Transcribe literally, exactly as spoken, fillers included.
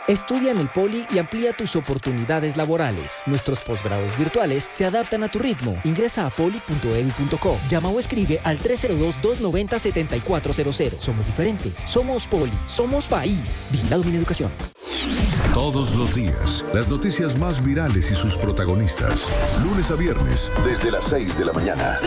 Estudia en el Poli y amplía tus oportunidades laborales. Nuestros posgrados virtuales se adaptan a tu ritmo. Ingresa a poli punto e d u punto co. Llama o escribe al tres cero dos, dos nueve cero, siete cuatro cero cero. Somos diferentes. Somos Poli. Somos país. Vigilado Mineducación. Todos los días, las noticias más virales y sus protagonistas. Lunes a viernes, desde las seis de la mañana.